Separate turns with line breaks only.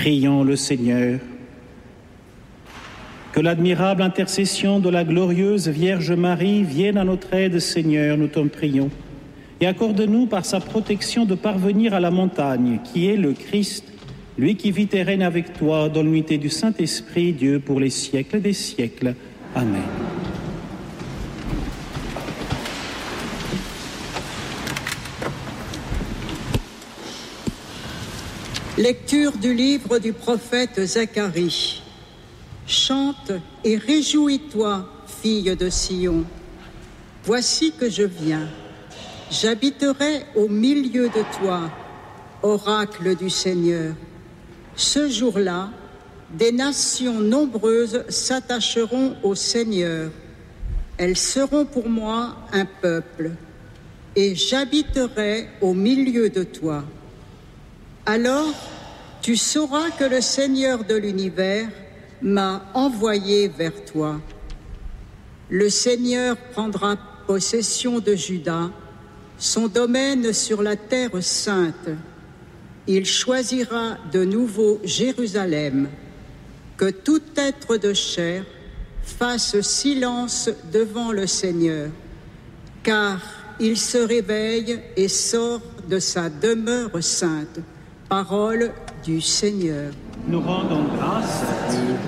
Prions le Seigneur. Que l'admirable intercession de la glorieuse Vierge Marie vienne à notre aide, Seigneur, nous t'en prions. Et accorde-nous par sa protection de parvenir à la montagne, qui est le Christ, lui qui vit et règne avec toi dans l'unité du Saint-Esprit, Dieu pour les siècles des siècles. Amen.
Lecture du livre du prophète Zacharie. Chante et réjouis-toi, fille de Sion. Voici que je viens. J'habiterai au milieu de toi, oracle du Seigneur. Ce jour-là, des nations nombreuses s'attacheront au Seigneur. Elles seront pour moi un peuple, et j'habiterai au milieu de toi. Alors, tu sauras que le Seigneur de l'univers m'a envoyé vers toi. Le Seigneur prendra possession de Juda, son domaine sur la terre sainte. Il choisira de nouveau Jérusalem. Que tout être de chair fasse silence devant le Seigneur, car il se réveille et sort de sa demeure sainte. Parole du Seigneur.
Nous rendons grâce à Dieu.